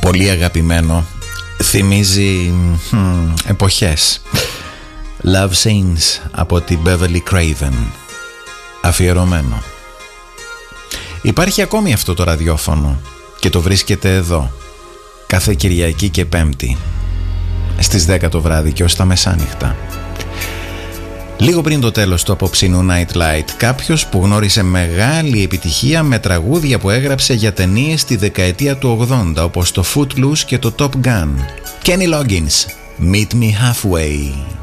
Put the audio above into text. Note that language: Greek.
πολύ αγαπημένο. Θυμίζει εποχές. Love Scenes από την Beverly Craven. Αφιερωμένο. Υπάρχει ακόμη αυτό το ραδιόφωνο και το βρίσκεται εδώ κάθε Κυριακή και Πέμπτη στις 10 το βράδυ και ως τα μεσάνυχτα. Λίγο πριν το τέλος του απόψινού Night Light, κάποιος που γνώρισε μεγάλη επιτυχία με τραγούδια που έγραψε για ταινίες στη δεκαετία του 80, όπως το Footloose και το Top Gun. Kenny Loggins, Meet Me Halfway.